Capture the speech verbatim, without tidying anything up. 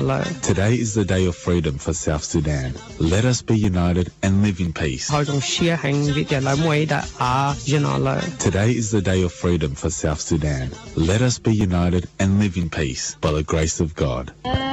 Today is the day of freedom for South Sudan. Let us be united and live in peace. Today is the day of freedom for South Sudan. Let us be united and live in peace by the grace of God.